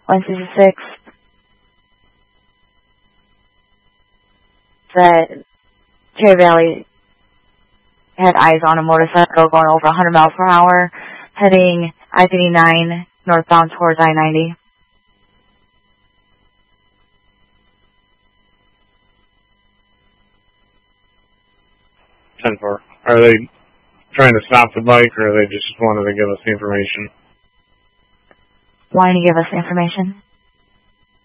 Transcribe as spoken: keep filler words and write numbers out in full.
one sixty-six. That Cherry Valley had eyes on a motorcycle going over one hundred miles per hour, heading I eighty-nine northbound towards I ninety. ten four. Are they trying to stop the bike, or are they just wanted to give us the information? Wanting to give us the information.